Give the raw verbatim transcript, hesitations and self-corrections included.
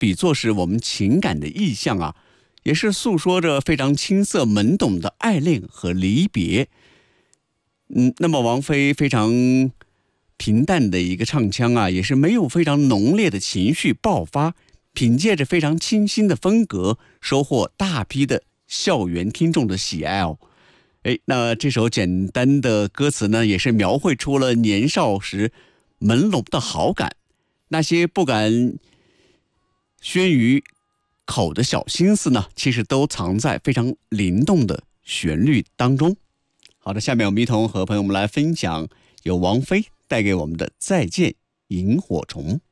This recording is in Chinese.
比作是我们情感的意象啊，也是诉说着非常青涩懵懂的爱恋和离别。嗯，那么王菲非常平淡的一个唱腔啊，也是没有非常浓烈的情绪爆发，凭借着非常清新的风格，收获大批的校园听众的喜爱哦。哎，那这首简单的歌词呢，也是描绘出了年少时朦胧的好感，那些不敢宣于口的小心思呢，其实都藏在非常灵动的旋律当中。好的，下面我们一同和朋友们来分享由王菲带给我们的《再见萤火虫》。